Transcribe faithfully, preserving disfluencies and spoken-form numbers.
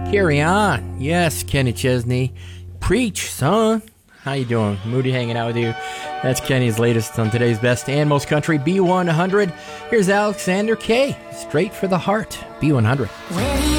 Carry on. Yes, Kenny Chesney. Preach, son. How you doing? Moody hanging out with you. That's Kenny's latest on today's best and most country B one hundred. Here's Alexander K. Straight for the heart. B one hundred.